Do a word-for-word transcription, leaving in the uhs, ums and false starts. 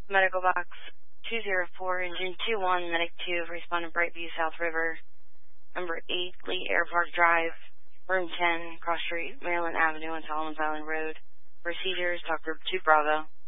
Medical box two zero four, engine two one, medic two, responding Brightview South River, number eight, Lee Air Park Drive, room ten, Cross Street, Maryland Avenue, and Solomons Island Road. Procedures, Doctor two Bravo.